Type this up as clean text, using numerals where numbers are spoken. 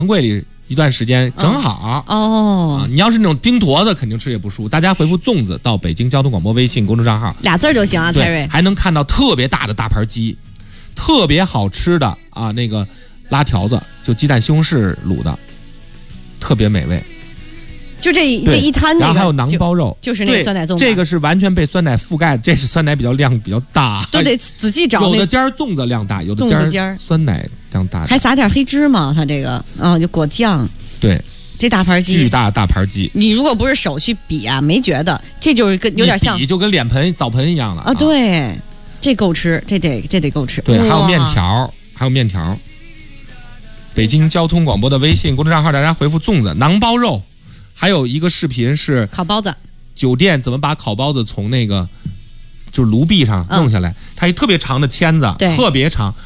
柜里一段时间正好。你要是那种冰坨子，肯定吃也不舒服。大家回复粽子到北京交通广播微信公众账号 ，2字就行啊，泰瑞。 还能看到特别大的大盘鸡，特别好吃的啊，那个拉条子，就鸡蛋西红柿卤的，特别美味。 就这一摊那个， 然后还有馕包肉， 就是那个酸奶粽子， 这个是完全被酸奶覆盖的，这是酸奶量比较大， 都得仔细找。 有的家粽子量大，有的家酸奶量大， 还撒点黑芝麻，它这个就果酱。 对， 这大盘鸡， 巨大大盘鸡， 你如果不是手去比啊，没觉得，这就是有点像， 就跟脸盆澡盆一样了啊。对，这够吃，这得够吃。 对，还有面条，北京交通广播的微信公众账号，大家回复粽子、馕包肉。还有一个视频是烤包子， 酒店怎么把烤包子从那个就是炉壁上弄下来，它一特别长的签子，特别长。